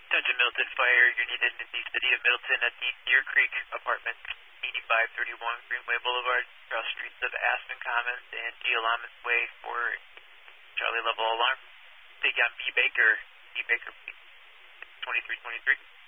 Attention Milton Fire, you're needed in the city of Milton at the Deer Creek Apartments, 8531 Greenway Boulevard, across streets of Aspen Commons and Gialamas Way for Charlie level alarm. Take on B. Baker, 2323.